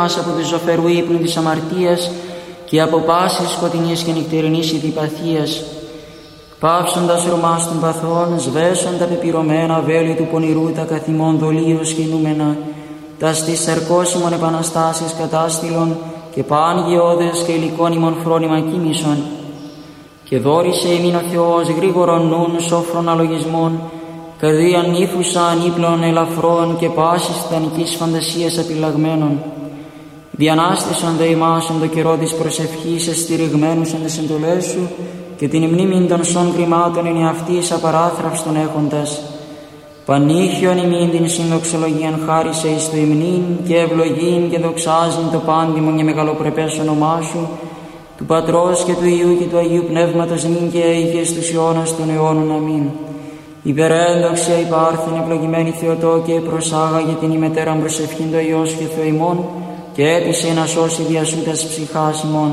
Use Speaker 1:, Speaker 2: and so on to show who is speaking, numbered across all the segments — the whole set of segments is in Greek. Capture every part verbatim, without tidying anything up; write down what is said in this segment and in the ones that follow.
Speaker 1: ημάς από του ζωφερού ύπνου της αμαρτίας και από πάσης σκοτεινής και νυχτερινής ειδιπαθίας. Πάυσοντας ρωμάς των παθών, σβέσον τα πεπυρωμένα βέλη του πονηρού, τα καθημών δολίως κινούμενα, τα στις σαρκώσιμων επαναστάσεις κατάστηλων και παν γεώδες και υλικών ημών φρόνημα κοίμησον. Και δόρισε ημίν ο Θεός γρήγορον νουν σόφρον αλογισμών, καρδίαν νύφουσαν ύπλων ελαφρών και πάσης τιτανικής φαντασίας απειλαγμένων. Διανάστησον δε ημάσον το καιρό της προσευχής εστηριγμένους εν τες εντολές σου και την μνήμην των σών κρυμάτων εν εαυτής απαράθραυστον έχοντας. Πανήχιον ημίν την συνδοξολογίαν χάρισε εις το υμνήν και ευλογήν και δοξάζειν το πάντιμον και μεγαλοπρεπές όνομά σου, του Πατρός και του Υιού και του Αγίου Πνεύματος νυν και αίγε στους αιώνας των αιώνων. Αμήν. Υπερέντοξια υπάρχειν ευλογημένη Θεοτόκε, προσάγαγε την ημετέραν προσευχήν το Υιός και Θεοημών και έπεισε να σώσει διασούτας ψυχάς ημών.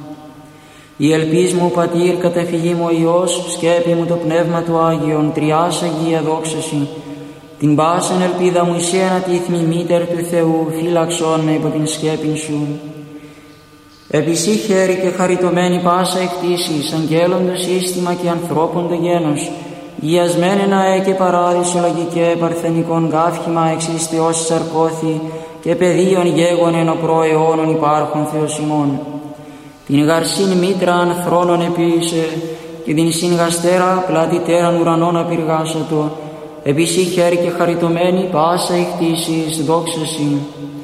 Speaker 1: Η ελπίς μου Πατήρ, καταφυγή μου ο Υιός, σκέπη μου το Πνεύμα του Άγιον, τριάς Αγία δόξαση. Την πάσαν ελπίδα μου εσύ ανατίθμη μήτερ του Θεού, φύλαξον με υπό την σκέπην σου. Επισή χέρι και χαριτωμένη πάσα εκτίσεις, αγγέλων το σύστημα και ανθρώπων το γένος, γιασμένε να έ και παράδεισο λογικέ παρθενικών γάφχημα εξής Θεός σαρκώθη και πεδίων γέγον εν ο προαιώνων υπάρχων Θεός ημών. Την γαρσήν μήτραν θρόνων επίησε και την συγγαστέρα πλατητέραν ουρανών απειργάσατο, επισή χέρι και χαριτωμένη πάσα εκτίσεις δόξαση.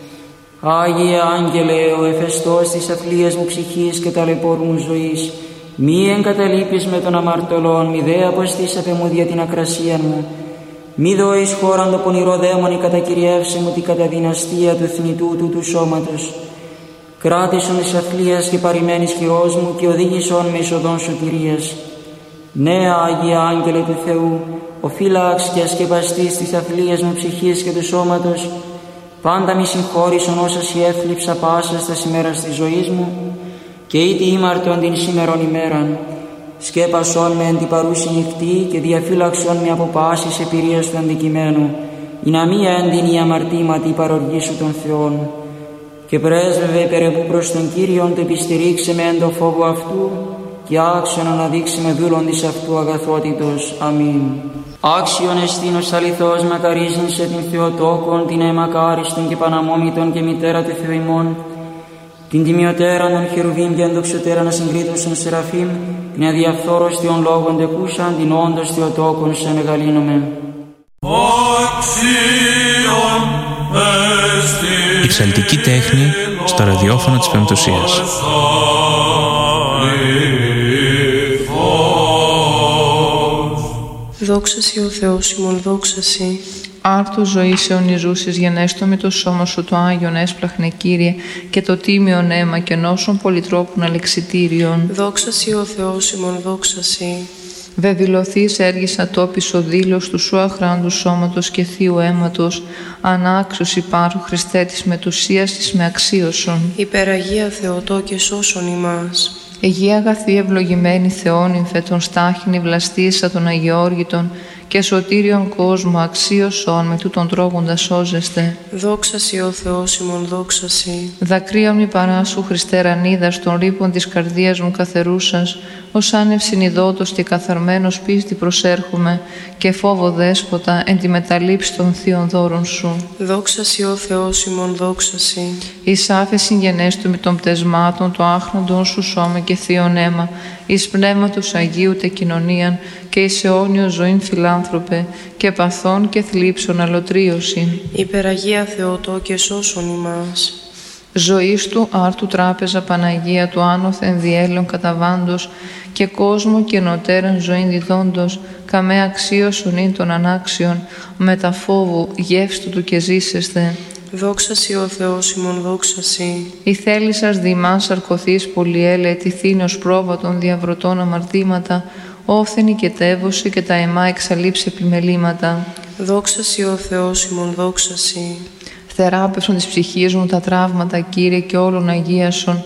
Speaker 1: Άγιε Άγγελε, ο εφεστός της αθλίας μου ψυχής και ταλαιπώρου μου ζωής, μη εγκαταλείπεις με τον αμαρτωλόν, μη δε αποστήσατε μου δια την ακρασία μου, μη δω εις χώραν το πονηρό δαίμονι κατακυριεύσε μου την καταδυναστία του θνητού του του σώματος. Κράτησον της αθλίας και παρημένης χειρός μου και οδήγησον με εις οδόν σωτηρίας. Ναι, Άγιε Άγγελε του Θεού, ο φύλαξ και ασκεπαστής της αθλίας μου ψυχής και του σώματος, πάντα μη συγχώρησον όσα σοι έθλιψα πάσας τα ημέρας της ζωής μου και ήτι ήμαρτον την σήμερον ημέραν. Σκέπασον με εν την παρούση νυχτή και διαφύλαξον με από πάσης επηρείας του αντικειμένου, η να μη έντυνη η αμαρτήματη παροργή σου των Θεών. Και πρέσβευε υπερεβού προς τον Κύριον, το επιστηρίξε με εν το φόβο αυτού και άξιον αναδείξει με δούλον της αυτού αγαθότητος. Αμήν. Άξιον εστίνος αληθώς μακαρίζειν σε την Θεοτόκον, την αιμακάριστον και παναμόμητον και μητέρα του Θεοημών, την τιμιωτέραν των χερουβίμ και ενδοξωτέραν ασυγκρίτωσον Σεραφείμ, την αδιαφθόρος Θεών λόγων τεκούσαν, την όντως Θεοτόκον σε μεγαλύνομαι.
Speaker 2: Η ψαλτική τέχνη στο ραδιόφωνο της Πεμπτουσίας.
Speaker 3: Δόξασι ο Θεός ημών, δόξασι.
Speaker 4: Άρτου ζωής αιωνιζούσης γενέστομη το σώμα σου το Άγιον έσπλαχνε Κύριε και το τίμιον αίμα και νόσων πολυτρόπων αλεξιτήριον.
Speaker 3: Δόξασι ο Θεός ημών, δόξασι.
Speaker 4: Δε δηλωθείς έργησα τόπις ο δήλος του σου αχράντου σώματος και θείου αίματος, ανάξιος υπάρχου Χριστέ της μετουσίας της με αξίωσον.
Speaker 3: Υπεραγία Θεοτό και σώσον ημάς.
Speaker 4: Αιγεία αγαθή ευλογημένη Θεόν υμφετον στάχινη βλαστήσα των Αγιώργητων και σωτήριον κόσμο αξίωσον με τούτον τρώγοντα σώζεστε.
Speaker 3: Δόξασι ο Θεός ημών, δόξασι.
Speaker 4: Δακρύα μη παράσου Χριστέ ρανίδας των ρήπων της καρδίας μου καθερούσας, ως άνευ συνειδότος και καθαρμένος πίστη προσέρχομαι και φόβο δέσποτα εν τη μεταλήψη των θείων δώρων σου.
Speaker 3: Δόξασι ο Θεός ημών, δόξασι.
Speaker 4: Εις άφεση γενέστου με των πτεσμάτων το άχνοντον σου σώμα και θείον αίμα, εις πνεύματος Αγίου τε κοινωνίαν και εις αιώνιο ζωήν φιλάνθρωπε και παθών και θλίψων αλωτρίωσιν.
Speaker 3: Υπεραγία Θεοτό και σώσον ημάς.
Speaker 4: Ζωής του άρτου τράπεζα Παναγία του άνωθεν διέλεον καταβάντος και κόσμο και νοτέραν ζωήν διδόντος, καμέ αξίωσον ειν των ανάξιων, μετα φόβου γεύστου του και ζήσεσθε.
Speaker 3: Δόξασι ο Θεός ημών, δόξασι.
Speaker 4: Η θέλησας δημάς αρκωθείς πολυέλε, ετηθήνος πρόβατον διαβρωτών αμαρτήματα, όφθενη και τεύωσε και τα αιμά εξαλείψε επιμελήματα.
Speaker 3: Δόξασι ο Θεός ημών, δόξασι.
Speaker 4: Θεράπευσον της ψυχής μου τα τραύματα, Κύριε, και όλων αγίασον,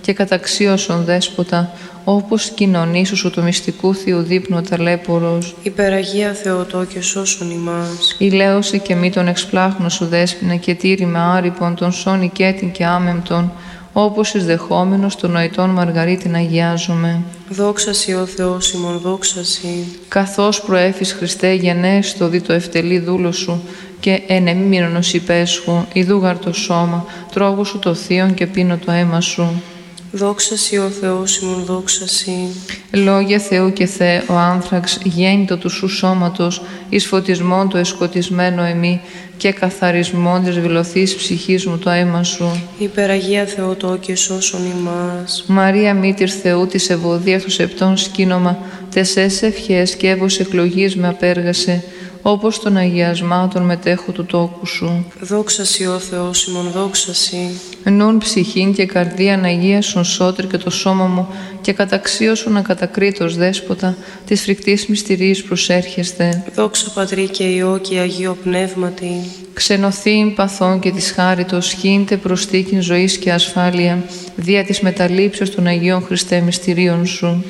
Speaker 4: και καταξίωσον δέσποτα, όπως κοινωνήσου σου το μυστικού Θείου δείπνου ο ταλέπορος.
Speaker 3: Υπεραγία Θεοτό και σώσον ημάς.
Speaker 4: Ηλαίωσε και μη τον εξπλάχνο σου δέσποινα και τήρη με άρρυπον τον σών οικέτην και άμεμπτον, όπως εις δεχόμενος των νοητών Μαργαρίτην αγιάζομαι.
Speaker 3: Δόξα Σοι ο Θεός ημών, δόξα Σοι.
Speaker 4: Καθώς προέφης Χριστέ γενέστο δι το ευτελή δούλο σου και εν εμίμηρονος υπέσχου, ιδούγαρ το σώμα, τρώγω σου το θείον και πίνω το αίμα σου.
Speaker 3: Δόξα Σοι ο Θεός ημών, δόξα Σοι.
Speaker 4: Λόγια Θεού και Θεέ, ο άνθραξ γέννητο του σου σώματος, εις φωτισμόν το εσκοτισμένο εμεί και καθαρισμόν της βιλωθής ψυχής μου το αίμα σου.
Speaker 3: Υπεραγία Θεοτό και σώσον ημάς.
Speaker 4: Μαρία μήτηρ Θεού της ευωδίας του σεπτών σκήνομα, τεσές ευχές και έβος εκλογής με απέργασε, όπως των αγιασμάτων μετέχω του τόκου σου.
Speaker 3: Δόξα Σοι ο Θεός ημών, δόξα Σοι.
Speaker 4: Νουν ψυχήν και καρδίαν αγίασον σώτρι και το σώμα μου και καταξίωσον ακατακρίτως δέσποτα της φρικτής μυστηρίας προσέρχεστε.
Speaker 3: Δόξα Πατρί και Υιό και Αγίο Πνεύματι.
Speaker 4: Ξενωθήν παθών και της χάριτος χύντε προστίκην ζωής και ασφάλεια δια της μεταλήψεως των Αγίων Χριστέ μυστηρίων σου.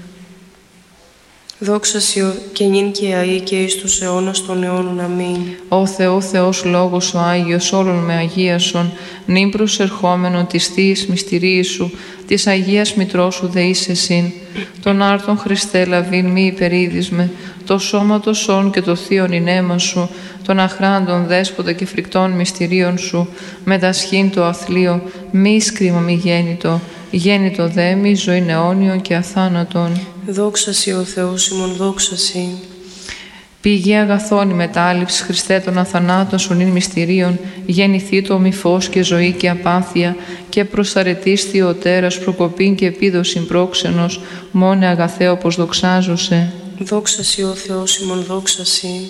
Speaker 3: Δόξα Σοι ο και νυν και αεί και εις τους αιώνας των αιώνων. Αμήν.
Speaker 4: Ω Θεό Θεός Λόγος ο Άγιος όλων με αγίασον, νυν προσερχόμενον της Θείας μυστηρίας σου, της Αγίας Μητρός σου δεείς εσύν. Τον άρτον Χριστέ λαβήν μη υπερίδισμαι, το σώμα το σών και το θείον ηνέμα σου, των αχράντων δέσποτα και φρικτών μυστηρίων σου, μετασχήν το αθλείο, μη σκρίμα μη γέννητο, γέννητο δε μη ζωήν αιώνιον και αθάνατον.
Speaker 3: Δόξα Σοι ο Θεός ημών, δόξα Σοι.
Speaker 4: Πηγή αγαθών η μετάληψη Χριστέ των αθανάτων σου νυν μυστηρίων, γεννηθεί το μη φως και ζωή και απάθεια, και προσαρετής Θεοτέρας προκοπήν και επίδοσιν πρόξενος, μόνε αγαθέ όπως δοξάζωσε.
Speaker 3: Δόξα Σοι ο Θεός ημών, δόξα Σοι.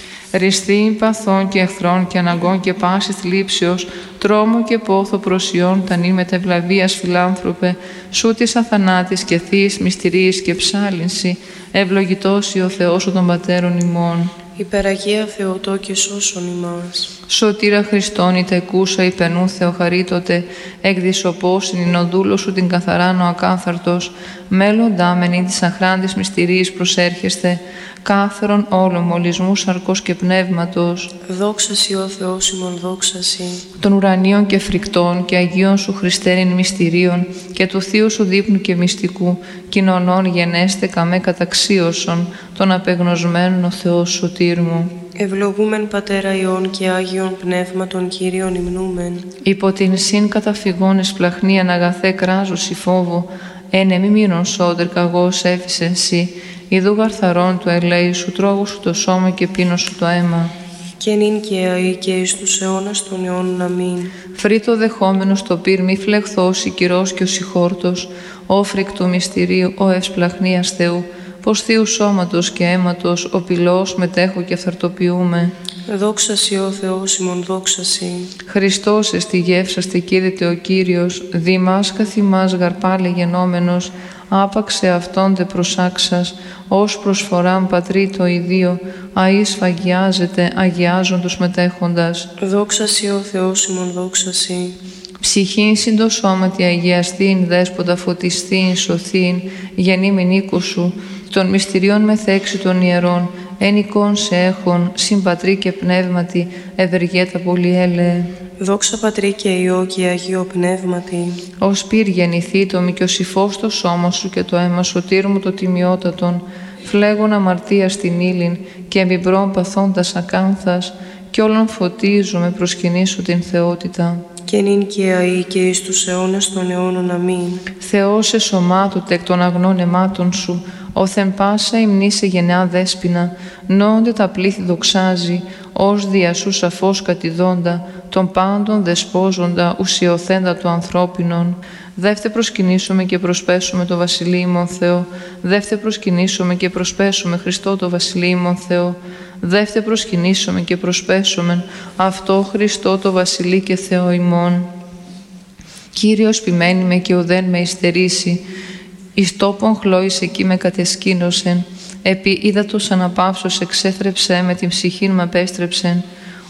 Speaker 4: Ριστήν παθών και εχθρών και αναγκών και πάσης θλίψεως, τρόμο και πόθο προσιών τα νυν μετευλαβίας φιλάνθρωπε, σου της αθανάτης και θείας μυστηρίας και ψάλυνση, ευλογητός ο Θεός ο των πατέρων ημών.
Speaker 3: Υπεραγία Θεοτό και σώσον ημάς.
Speaker 4: Σωτήρα Χριστόν είτε εκούσα υπενού Θεοχαρίτωτε, εκδισοπόσιν ειν ο δούλος σου την καθαράν ο ακάθαρτος, μέλλοντά μεν της αχράντης μυστηρίας προσέρχεστε, κάθερον όλων μολυσμού σαρκός και πνεύματος.
Speaker 3: Δόξα Σοι ο Θεός ημών, δόξα Σοι.
Speaker 4: Των ουρανίων και φρικτών και αγίων σου Χριστέριν μυστηρίων και του Θείου σου δείπνου και μυστικού, κοινωνών γενέστε καμέ καταξίωσον, των απεγνωσμένων ο Θεός σωτήρ μου.
Speaker 3: Ευλογούμεν Πατέρα Υιών και Άγιον Πνεύματον Κύριον υμνούμεν.
Speaker 4: Υπό την συν καταφυγών εσπλαχνίαν αγαθέ κράζωση φόβο, εν εμεί μείνον σώτερ καγός έφησε εσύ, ιδού γαρθαρών του ελέη σου, τρώγω σου το σώμα και πίνω σου το αίμα.
Speaker 3: Και νυν και αεί και εις τους αιώνας των αιώνων. Αμήν.
Speaker 4: Φρύτο δεχόμενος το πυρ μη φλεχθός η κυρός και ο συγχόρτος, ο φρικτού μυστηρίου, ο ευσπλαχνίας Θεού, πως Θείου σώματος και αίματος, ο πυλός μετέχω και αυθαρτοποιούμε.
Speaker 3: Δόξα Σοι ο Θεός ημών, δόξα Σοι.
Speaker 4: Χριστός εστι γεύσαστε κήρυτε ο Κύριος, δήμας καθημάς γαρπάλε γενόμενος, άπαξε αυτόν τε προσάξας, ως προσφοράν πατρί το ιδίο, αΐ σφαγιάζεται, αγιάζον τους μετέχοντας.
Speaker 3: Δόξα Σοι ο Θεός ημών, δόξα Σοι.
Speaker 4: Ψυχήν συν το σώματι αγιαστήν, δέσποτα φωτιστήν, σωθήν, γεννήμην οίκου σου, των μυστηριών μεθέξι των ιερών, εν εικόν σε έχων, συμπατρί και πνεύματι, ευεργέτα πολυέλεε.
Speaker 3: Δόξα Πατρί και Υιό και Αγίο Πνεύματι.
Speaker 4: Ως πυρ γεννηθεί το μικιοσυφός το σώμα σου και το αίμα σωτήρ μου το τιμιότατον, φλέγον αμαρτία στην ύλην και εμπιμπρών παθώντας ακάνθας, κι όλων φωτίζομαι προσκυνήσω την θεότητα.
Speaker 3: Και νυν και αεί και εις τους αιώνας των αιώνων. Αμήν.
Speaker 4: Θεός εσωμάτωτε εκ των αγνών αιμάτων σου, όθεν πάσα υμνήσε γενεά δέσποινα, νόντε τα πλήθη δοξάζει, ως δια σου σαφώς κατηδόντα, των πάντων δεσπόζοντα, ουσιοθέντα του ανθρώπινων. Δεύτε προσκυνήσουμε και προσπέσουμε το βασιλείμον Θεό, δεύτε προσκυνήσουμε και προσπέσουμε Χριστό το βασιλείμον Θεό, δεύτε προσκυνήσουμε και προσπέσουμε αυτό Χριστό το βασιλεί και Θεό ημών. Κύριος ποιμένη με και ουδέν με υστερήσει, εις τόπον χλώης εκεί με κατεσκήνωσεν, επί ύδατος αναπαύσος εξέθρεψε με την ψυχήν μ' απέστρεψεν,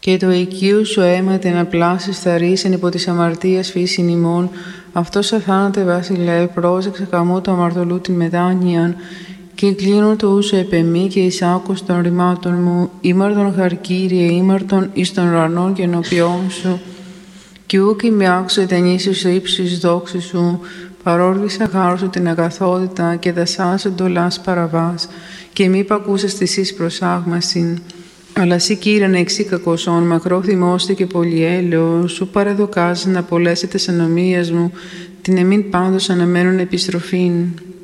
Speaker 5: Και το οικείο σου αίμα την απλάσεις θαρρήσεν υπό της αμαρτίας φύσιν ημών, αυτός αθάνατε βασιλεύ, πρόσεξε καμού το αμαρτωλού την μετάνοιαν, και κλείνω το ούσο επεμή και εις άκους των ρημάτων μου, ήμαρτον χαρκύριε, ήμαρτον εις των ουρανών και ενώπιόν σου, κι ούκ είμαι άξιο ετενήσεις στο ύψος δόξη σου, παρόρβησα χάρου σου την αγαθότητα και δασάς εντολάς παραβάς, και μη πακούσες της εις προσάγμασιν. Αλλά σύ Κύριε εξή κακοσόν, μακρό θυμώστε και πολυέλεος, σου παραδοκάζει να απολέσετε τις ανομίες μου, την εμήν πάντως αναμένουν επιστροφήν.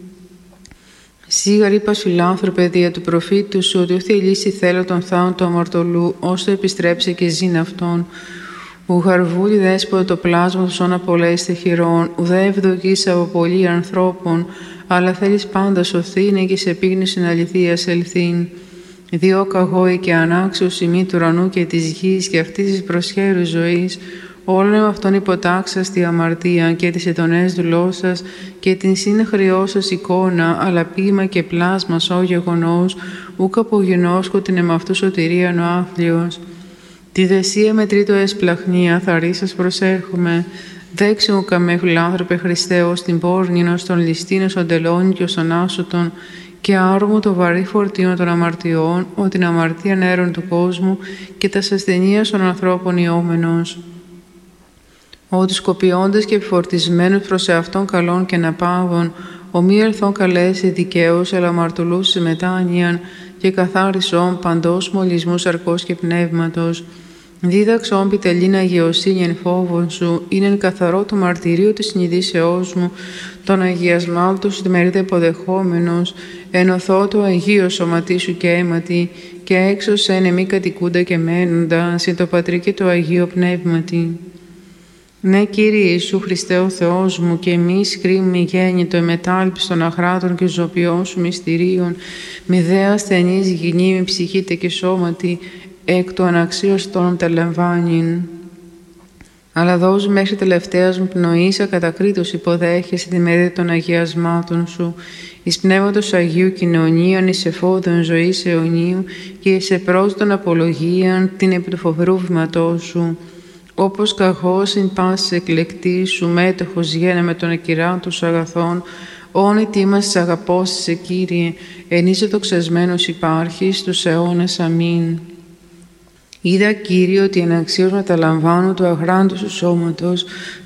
Speaker 5: Σίγαρ είπας φιλάνθρωπε δια του προφήτου σου, ότι όθη λύσει θέλω τον θάον του αμαρτωλού, ώστε επιστρέψε και ζήν αυτόν. Ου χαρβούλη δέσποτε το πλάσμα του σώνα απολέστε χειρών, ουδέ ευδοκείς από πολλοί ανθρώπων, αλλά θέλεις πάντα σωθήνε και σε πίγνωσιν αληθείας ελθήν. Διό καγόη και ανάξιο σημεί του ουρανού και της γης και αυτής της προσχέρου ζωής, όλων με αυτόν υποτάξας τη αμαρτία και τις ετονές δουλώσας και την συνεχρειό σας εικόνα, αλλά ποίημα και πλάσμα σώ γεγονός, ούκ απογενώσκω την εμαυτού σωτηρίαν ο άθλιος. Τη δεσία με τρίτο εσπλαχνία θαρρή σας προσέρχομαι, δέξι μου καμέ φιλάνθρωπε Χριστέ ως την πόρνην, ως τον ληστήν, ως τον τελώνη και ως τον άσωτον, και άρμου το βαρύ φορτίο των αμαρτιών, ο την αμαρτία νέρων του κόσμου και τα ασθενείας των ανθρώπων ιόμενος. Ο τους κοπιώντες και επιφορτισμένους προς εαυτόν καλών και αναπαύων, ο μη ελθόν καλέσει δικαίους, αλλά αμαρτωλούς σε μετάνοιαν και καθάρισον παντός μολυσμού σαρκός και πνεύματος. Δίδαξον πιτελήν αγιοσύνη εν φόβον σου, είναι εν καθαρό το μαρτυρίο της συνειδήσεώς μου, τον αγιασμάτων σου τη μερίδα υποδεχόμενος, ενωθώ το Αγίο σωματί σου και αίματι, και έξωσεν εμεί κατοικούντα και μένοντα, συν το Πατρί και το Αγίο Πνεύματι. Ναι, Κύριε Ιησού Χριστέ ο Θεός μου, και εμείς κρίμη γέννητο εμετάλπιστον των αχράτων και ζωοποιών σου μυστηρίων, μη δε ασθενής γυνή, μη ψυχήτε και σώματι, εκ του αναξίωστον τα λαμβάνειν. Αλλά δώσου μέχρι τελευταίας μου πνοής ακατακρίτως υποδέχεσαι τη μερίδα των αγιασμάτων σου, εις πνεύματος Αγίου κοινωνίαν, εις εφόδων ζωής αιωνίου και εις επρόσδον απολογίαν την επί του φοβερού βήματός σου. Όπως καχώς ειν πάσης εκλεκτής σου μέτοχος γένε με τον ακυράτο σου αγαθών, όν ετοίμας αγαπώς σε Κύριε, ενίσαι το ξεσμένος υπάρχεις τους αιώνας. Αμήν. Είδα, Κύριε, ότι εν αξίως μεταλαμβάνω του αγράντου σου σώματος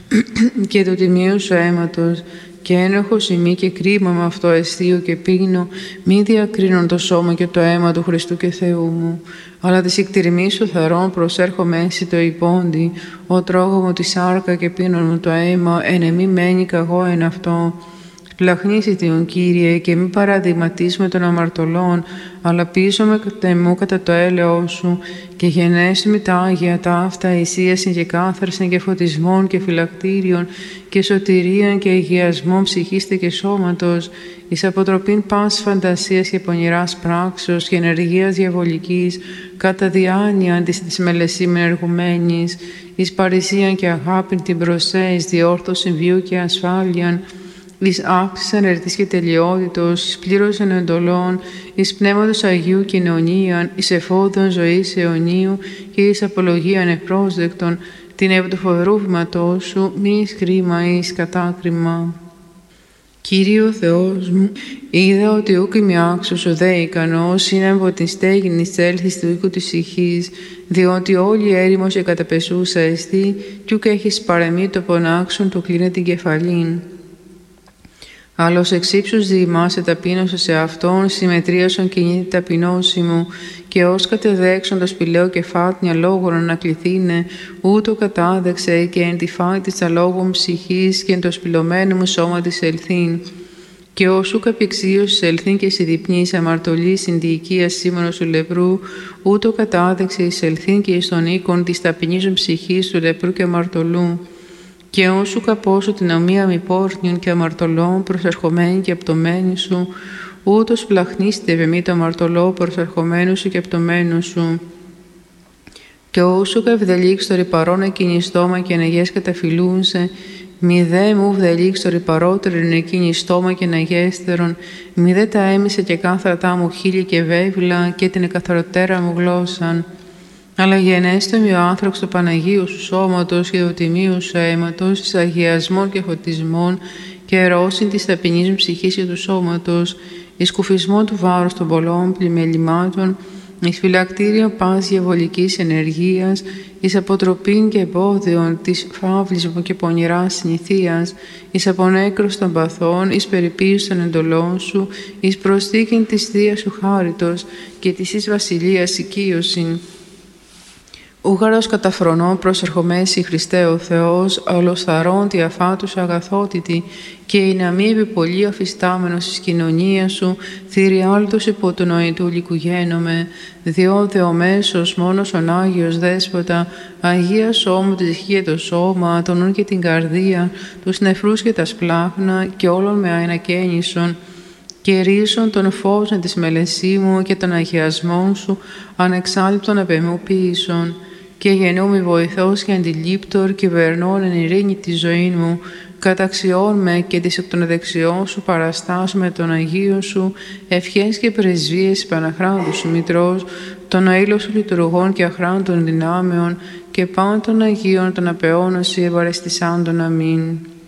Speaker 5: και του τιμίου σου αίματος, και ένοχος ημί και κρίμα με αυτό αισθείο και πίνω, μη διακρίνον το σώμα και το αίμα του Χριστού και Θεού μου, αλλά της εκτιρμής σου θαρών προσέρχομαι εσύ το υπόντι, ο τρώγω μου τη σάρκα και πίνον μου το αίμα, εν εμή μένει καγώ εν αυτό. Πλαχνίσι Τον Κύριε, και μη παραδειγματίσουμε των αμαρτωλών, αλλά πίσω με κατεμού κατά το έλεό σου, και γενέσου με τα Άγια ταύτα, εισίασιν και κάθαρσιν και φωτισμών και φυλακτήριων, και σωτηρίαν και αγιασμών ψυχίστε και σώματος, εις αποτροπήν πάσης φαντασίας και πονηράς πράξεως και ενεργείας διαβολικής, κατά διάνοιαν της της μελεσίμεν εργουμένης, εις παρησίαν και αγάπην την προσέ, εις διόρθωσιν βίου και ασφάλειαν, εις άψησαν ερτής και τελειότητος, εις πλήρωσαν εντολών, εις πνεύματος Αγίου κοινωνίαν, εις εφόδων ζωής αιωνίου και εις απολογίαν ευπρόσδεκτον, την επί του φοβερού βήματός σου, μη εις κρίμα ή εις κατάκριμα. Κύριε ο Θεός μου, είδα ότι ούκ είμαι άξιος ο δε ικανός, είναι από την στέγην εισέλθεις του οίκου της ηχής, διότι όλη έρημος και καταπεσούσα εστί, κι ούκ έχεις παρεμεί το πονάξον του κλείνε την κεφαλήν. Άλλος εξ ύψους διημάσαι ταπείνωσε σε αυτόν, συμμετρίασον κινείται ταπεινώσιμο, και ως κατεδέξον το σπηλαίο κεφάτνια λόγων ανακληθήνε, ούτω κατάδεξε και εν τη φάη της αλόγων ψυχής και εν το σπηλωμένο μου σώμα της ελθύν. Και όσου καπηξίωσης ελθύν και συδιπνής αμαρτωλή συνδιοικία σήμανος του λεπρού, ούτω κατάδεξε εις ελθύν και εις τον οίκον της ταπεινήσεων ψυχής του λεπρού και αμαρτωλού. Και όσου καπώσου την ομοία μη πόρνιων και αμαρτωλών προσερχομένη και απτωμένη σου, ούτως πλαχνίστε βεμή το αμαρτωλό προσερχομένου σου και απτωμένου σου. Και όσου καυδελίξ το ρηπαρόν εκείνη στόμα και νεγές καταφυλούνσε, μη δε μου βδελίξ το ρηπαρότερον εκείνη στόμα και νεγέστερον, μη δε τα έμισε και κάθρατά μου χείλη και βέβυλα και την εκαθαροτέρα μου γλώσσαν. Αλλά γενέστε με ο άνθραξ του Παναγίου σου σώματος και του τιμίου σου αίματος, εις αγιασμών και φωτισμών και ρώσιν της ταπεινής μου ψυχής και του σώματος, εις κουφισμό του βάρους των πολλών πλημελημάτων, εις φυλακτήρια πας διαβολικής ενεργείας, εις αποτροπήν και εμπόδιων της φαύλης μου και πονηράς συνηθίας, εις απονέκρος των παθών, εις περιποίηση των εντολών σου, εις προσθήκην της Θείας σου χάριτος και της εις βασιλείας οικείωσιν. Ούγαρος καταφρονών προσερχομέσι Χριστέ ο Θεός, ολοθαρών τη αφάτους αγαθότητη και η να μη επιπολή αφιστάμενος εις κοινωνία σου, θηριάλτος υπό του νοητού λικουγένομαι, διότι ο μέσος μόνος ον Άγιος Δέσποτα, Αγία σώμου τη ψυχή και το σώμα, τον νου και την καρδία, τους νεφρούς και τα σπλάχνα και όλων με αενακαίνισον, και ρίσον τον φώσον της μελεσίμου και των αγιασμών σου, ανεξάλληπτον επεμού ποιήσον, και γεννούμι βοηθός και αντιλήπτορ, κυβερνών εν ειρήνη τη ζωή μου, καταξιών με και της εκ των δεξιών σου παραστάσου με τον Αγίο σου, ευχές και πρεσβείες Παναχράντου σου Μητρός, των αήλων σου λειτουργών και αχράντων δυνάμεων, και πάντων των Αγίων των απεώνωση ευαρεστησάντων. Αμήν.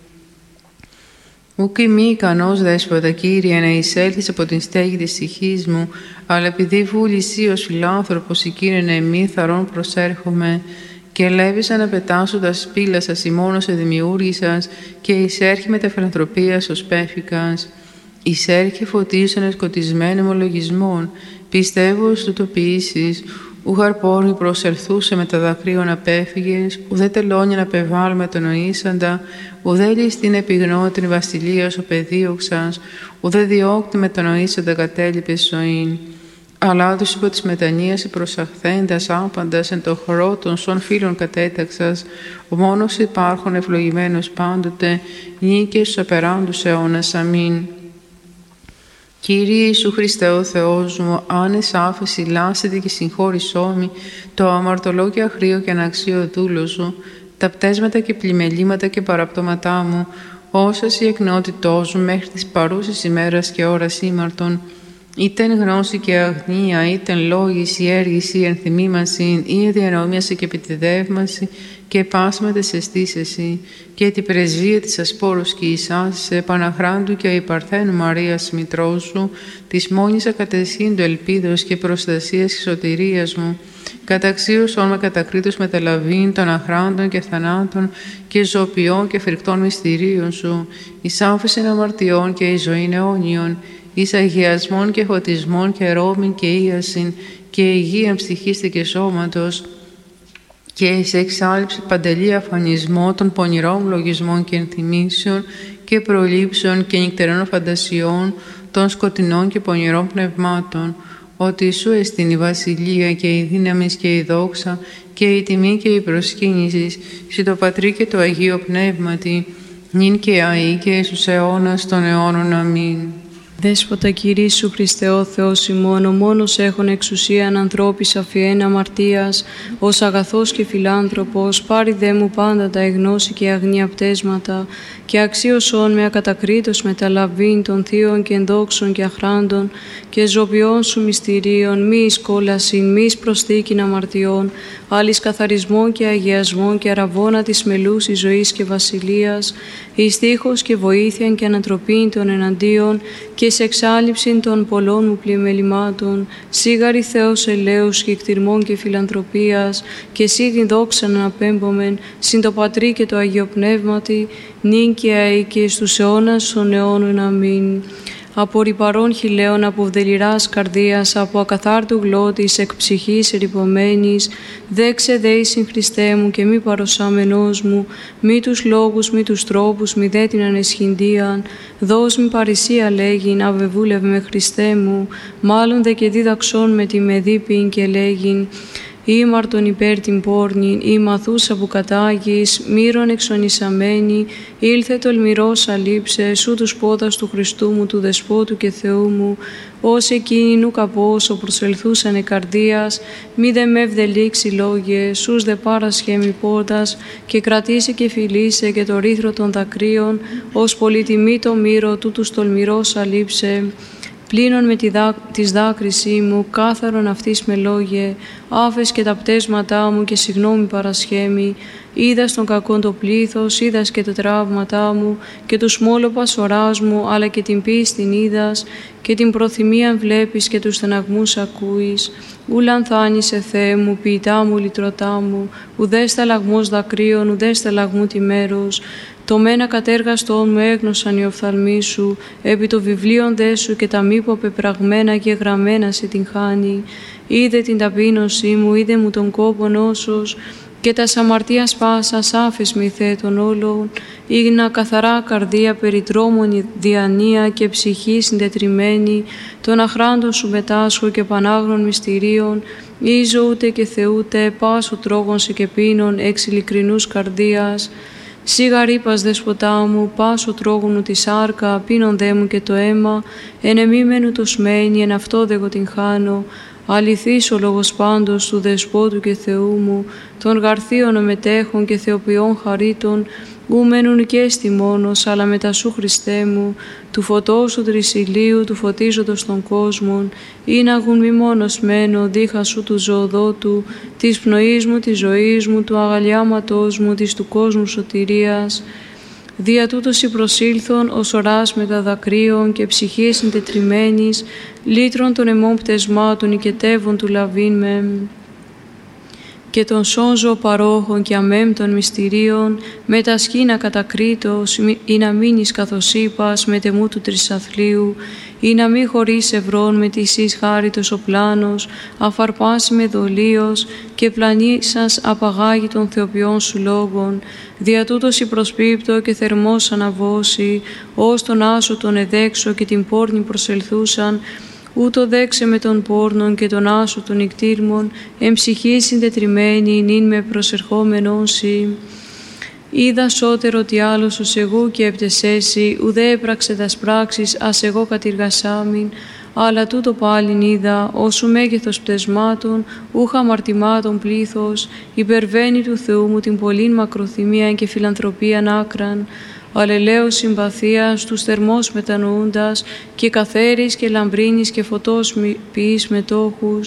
Speaker 5: Ουκ μη ικανός Δέσποτα, Κύριε, να εισέλθεις από την στέγη της ψυχής μου, αλλά επειδή βούλησή ως φιλάνθρωπος, Κύριε, εμή θαρών προσέρχομαι, και ελεύησα να πετάσω τα σπήλα σας ημών σε δημιούργησας, και εισέρχει με τα φιλανθρωπίας ως πέφικας. Εισέρχει φωτίσον εσκοτισμένων ομολογισμών, πιστεύω ως τούτο ποιήσεις, ουχαρ πόρνη προσελθούσε με τα δακρύων απέφυγες, ουδέ τελώνια να πεβάλουμε τον οήσαντα, ουδέ ληστήν επιγνώτην βασιλεία ο παιδίωξας, ουδέ διώκτη με τον οήσαντα κατέλειπες ζωήν. Αλλά τους υπό της μετανοίας προσαχθέντας άπαντας εν το χορό των σων φίλων κατέταξας, ο μόνος υπάρχον ευλογημένος πάντοτε, νίκες στους απεράντους αιώνας. Αμήν. Κύριε Ιησού Χριστέ ο Θεός μου, άνες άφεση λάσετε και συγχώρησόμη το αμαρτωλό και αχρίο και αναξίο δούλο σου, τα πτέσματα και πλημελήματα και παραπτώματά μου, όσας η εκνότητός μου μέχρι της παρούσης ημέρας και ώρας ήμαρτον, ήτεν γνώση και αγνία, ήτεν λόγης ή έργηση ή ενθυμήμαση, ή διανομίαση και επιτεδεύμαση, και πάσματα σε αισθήσεση, και την πρεσβεία της ασπόρους και Ισάς, Παναχράντου και η Παρθένου Μαρίας Μητρός σου, της μόνης ακατεσχύντου ελπίδος και προστασίας και σωτηρίας μου, καταξίωσον με κατακρίτως μεταλαβήν των αχράντων και θανάτων και ζωοποιών και φρικτών μυστηρίων σου, εις άφησιν αμαρτιών και εις ζωήν αιώνιον, εις αγιασμών και φωτισμών και ρόμην και ίασιν και υγεία ψυχής και σώματος, και εις εξάλληψη παντελή αφανισμό των πονηρών λογισμών και ενθυμήσεων και προλήψεων και νυχτερών φαντασιών των σκοτεινών και πονηρών πνευμάτων, ότι σου εστιν η βασιλεία και η δύναμη και η δόξα και η τιμή και η προσκύνηση σε το Πατρί και το Αγίο Πνεύματι, νυν και αεί και στους αιώνας των αιώνων. Αμήν.
Speaker 3: Δέσποτα Κύριε Ιησού Χριστέ ο Θεός ημών, ο μόνος έχων εξουσίαν ανθρώπης αφιέν αμαρτίας, ως αγαθός και φιλάνθρωπος, πάρει δε μου πάντα τα εγνώση και αγνία πτέσματα, και αξίωσον με ακατακρίτως μεταλαβήν των θείων και ενδόξων και αχράντων, και ζωπιών σου μυστηρίων, μη εις κόλασιν, μη εις προσθήκην αμαρτιών, άλλης καθαρισμών και αγιασμών και αραβώνα της μελούσης ζωής και βασιλείας, εις τείχος και βοήθειαν και ανατροπήν των εναντίον, και σε εξάλληψην των πολλών μου πλημελημάτων, σίγαρη Θεός ελέους και εκτιρμών και φιλανθρωπίας, και σύ την δόξαν αναπέμπομεν, συν το Πατρί και το Αγίο Πνεύματι, νυν και αεί και στους αιώνας των αιώνων. Αμήν. Από ρυπαρών χιλέων, από βδελιράς καρδίας, από ακαθάρτου γλώτης, εκ ψυχής ερυπωμένης, δέξε δέησιν Χριστέ μου και μη παροσάμενός μου, μη τους λόγους, μη τους τρόπους, μη δε την ανεσχυντίαν, δώσ' μη παρησία λέγειν, αβεβούλευ με Χριστέ μου, μάλλον δε και δίδαξόν με τη μεδίπην και λέγειν, ήμαρτον υπέρ την πόρνην, ή μαθούσα που κατάγεις, μύρον εξονισαμένη, ήλθε τολμηρός αλήψε, σου τους πόδας του Χριστού μου, του Δεσπότου και Θεού μου, ως εκείνοι νου καπόσο προσελθούσανε καρδίας, μη δε με ευδελίξει λόγε, σούς δε πάρασχε μη πόρτας, και κρατήσε και φιλήσε και το ρήθρο των δακρύων, ως πολυτιμή το μύρο του τους τολμηρός αλήψε, πλύνων με τη δά, της δάκρυσή μου, κάθαρον αυτής με λόγε, άφες και τα πτέσματά μου και συγγνώμη παρασχέμη, είδας τον κακόν το πλήθος, είδας και τα τραύματά μου και τους μόλοπας οράς μου, αλλά και την πίστην είδας και την προθυμία βλέπεις και τους στεναγμούς ακούεις. Ου λανθάνησε Θεέ μου, ποιητά μου, λυτρωτά μου, ουδέ σταλαγμός δακρύων, ουδέ σταλαγμού τη μέρος. Το μένα κατέργαστον μου έγνωσαν οι οφθαλμοί σου, επί το βιβλίον δε σου και τα μήπω πεπραγμένα και γραμμένα σε την χάνει. Είδε την ταπείνωσή μου, είδε μου τον κόπο νόσος, και τα αμαρτίας πάσας άφες μη Θεέ των όλων, ήγνα καθαρά καρδία περιτρόμων διανία και ψυχή συντετριμένη, των αχράντων σου μετάσχω και πανάγνων μυστηρίων, ίζω ούτε και θεούτε, πάσο τρόγων σε και πίνων, εξ ειλικρινούς καρδίας. Σίγα ρήπας δεσποτά μου, πάσο τρόγωνου τη σάρκα, πίνον δε μου και το αίμα, εν εμίμενου το σμένη, εν αυτό δε εγώ την χάνω. Αληθής ο λόγος πάντως του Δεσπότου και Θεού μου, των γαρθίων μετέχων και θεοποιών χαρίτων, ου μένουν και στη μόνος, αλλά μετά σου Χριστέ μου, του φωτός του τρισιλίου, του φωτίζοντος των κόσμων, ή να γουν μη μόνος μένω, δίχα σου του ζωοδότου, της πνοής μου, της ζωής μου, του αγαλιάματός μου, της του κόσμου σωτηρίας. Δια τούτος η προσήλθον ως οράς μεταδακρύων και ψυχής συντετριμένης, λύτρων των αιμών πτεσμάτων οικετεύων του λαβήν με, και των σώζω παρόχων και αμέμπτων μυστηρίων, με τα σκήνα κατακρίτως, ή να μείνεις καθώς είπας, με τεμού του τρισαθλίου, ή να μη χωρίς ευρών με της εις χάριτος ο πλάνος, αφαρπάσει με δολίος και πλανήσας απαγάγει των θεοποιών σου λόγων. Δια τούτος η προσπίπτω και θερμός αναβώσει, ως τον άσο τον εδέξω και την πόρνη προσελθούσαν, ούτω δέξε με τον πόρνον και τον άσο των νικτήρμων, εν ψυχή συντετριμένη, νυν με προσερχόμενον σοι. Είδα σώτερο τι άλλος ως εγώ και έπτεσέσι, ουδέ έπραξε τας πράξεις, ας εγώ κατηργασάμιν, αλλά τούτο πάλιν είδα, όσου μέγεθος πτεσμάτων, ούχα αμαρτημάτων πλήθος, υπερβαίνει του Θεού μου την πολλήν μακροθυμίαν και φιλανθρωπίαν άκραν, αλλελέως συμπαθίας, τους θερμός μετανοούντας, και καθαίρης και λαμπρίνης και φωτός ποιείς μετόχους,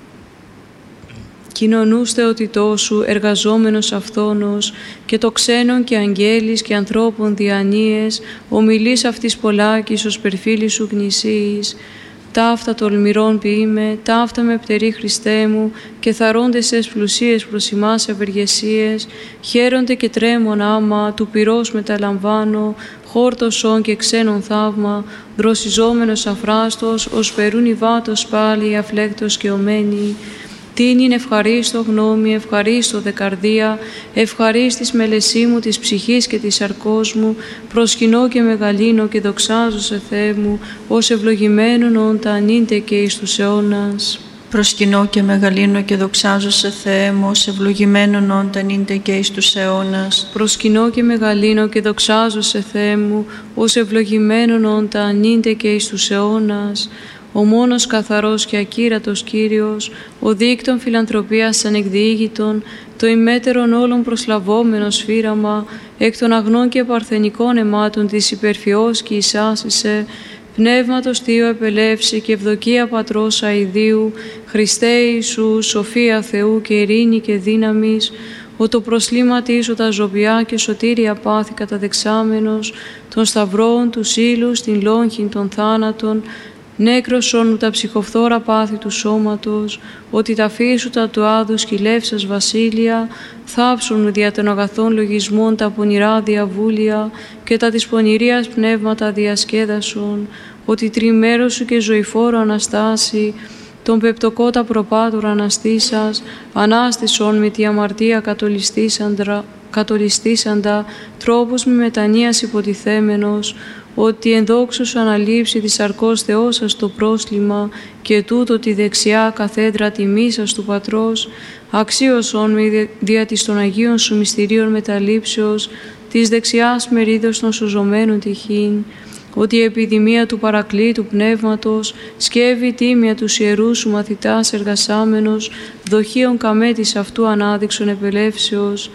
Speaker 3: κοινωνούς θεοτητός σου, εργαζόμενος αυθόνος, και το ξένον και αγγέλης και ανθρώπων διανοίες, ομιλείς αυτής πολλάκης ως περφίλης σου γνησίης. Ταύτα τολμηρών ποιείμαι, ταύτα με πτερή Χριστέ μου, και θαρώντες εσ πλουσίες προς ημάς ευεργεσίες, χαίρονται και τρέμον άμα, του πυρός μεταλαμβάνω, χόρτωσον και ξένον θαύμα, δροσιζόμενος αφράστος, ως περούν υβάτος πάλι, αφλέκτος και ομένη. Τίνην ευχαρίστω γνώμη, ευχαρίστω δε καρδία, ευχαρίστης μελεσί μου της ψυχής και της σαρκός μου, προσκυνώ και μεγαλύνω και δοξάζω σε Θεέ μου, ως ευλογημένον όντα ανήντε και εις τους αιώνας.
Speaker 6: Προσκυνώ και μεγαλύνω και δοξάζω σε Θεέ μου, ως ευλογημένον όντα ανήντε και εις τους αιώνας.
Speaker 3: Προσκυνώ και μεγαλύνω και δοξάζω σε Θεέ μου, ως ευλογημένον όντα ανήντε και εις τους αιώνας. Ο μόνος καθαρός και ακύρατος Κύριος, ο δίκτων φιλανθρωπίας ανεκδιήγητον, το ημέτερον όλων προσλαβόμενος φύραμα, εκ των αγνών και παρθενικών αιμάτων της υπερφιός και εισάσισε, πνεύματος Θείο επελεύσει και ευδοκία Πατρός αηδίου, Χριστέ Ιησού, σοφία Θεού και ειρήνη και δύναμης, ο το προσλήματίσου τα ζωπιά και σωτήρια πάθη καταδεξάμενος, των σταυρών, του ύλους, την λόγχην των θάνατων, νέκρωσον τα ψυχοφθόρα πάθη του σώματος, ότι τα φύσου τα του άδου σκυλεύσας βασίλεια, θάψουν δια των αγαθών λογισμών τα πονηρά διαβούλια και τα της πονηρίας πνεύματα διασκέδασον, ότι τριμέρος σου και ζωηφόρο Αναστάση, τον πεπτοκότα προπάτουρα αναστήσας, ανάστησον με τη αμαρτία κατολιστήσαντα, κατολιστήσαντα τρόπους μη μετανοίας υποτιθέμενος, ότι εν δόξου σου αναλείψει της σαρκός Θεός σας το πρόσλημα και τούτο τη δεξιά καθέδρα τιμής σας του Πατρός, αξίωσον με δια της των Αγίων σου μυστηρίων μεταλήψεως, της δεξιάς μερίδος των σωζωμένων τυχήν, ότι η επιδημία του παρακλήτου πνεύματος σκεύει τίμια τους ιερούς σου μαθητάς εργασάμενος, δοχείων καμέτης αυτού ανάδειξον επελεύσεως,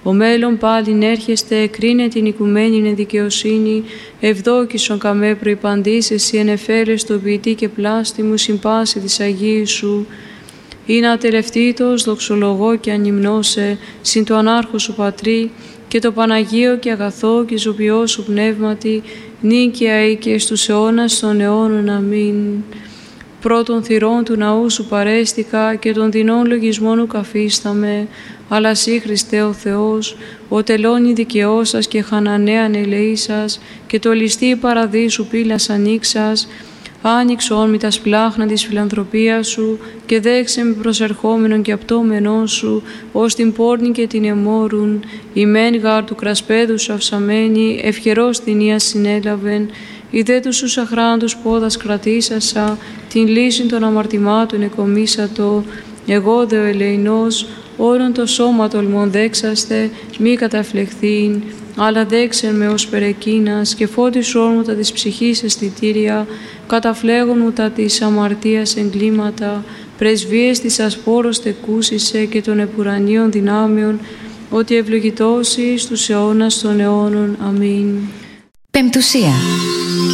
Speaker 3: Ο μέλλον πάλιν έρχεστε, κρίνε την οικουμένην εν δικαιοσύνη, ευδόκησον καμέ προϋπαντής, εσύ ενεφέρες το ποιητή και πλάστη μου, συμπάση της Αγίου σου. Είναι ατελευτήτως, δοξολογώ και ανυμνώσε, συν το ανάρχο σου πατρί, και το Παναγίο και αγαθό και ζωπιό σου πνεύματι, νίκαια ή και στους αιώνας των αιώνων. Αμήν. Πρώτων θυρών του ναού σου παρέστηκα και των δεινών λογισμών ου καφίσταμε, αλλά σύ Χριστέ ο Θεός, ο τελώνει δικαιώσας και χανανέαν ελεήσας, και το ληστή παραδείσου πύλας ανοίξας, άνοιξον μη τα σπλάχνα της φιλανθρωπίας σου και δέξε με προσερχόμενον και απτώμενόν σου, ως την πόρνη και την εμόρουν, η μεν γάρ του κρασπέδου σου αυσαμένη, ευχερός την ία συνέλαβεν, η δε τους σου αχράντους πόδας κρατήσασα, την λύση των αμαρτημάτων εκομίσατο, εγώ δε ο ελεηνός, όρον το σώμα τολμών δέξαστε, μη καταφλεχθήν, αλλά δέξεν με ως περεκίνας και φώτισου όρμουτα της ψυχής αισθητήρια, καταφλέγον μου τα της αμαρτίας εγκλήματα, πρεσβείες της ασπόρος τεκούσισε και των επουρανίων δυνάμεων, ότι ευλογητώσει στους αιώνας των αιώνων. Αμήν.
Speaker 7: Πεμπτουσία.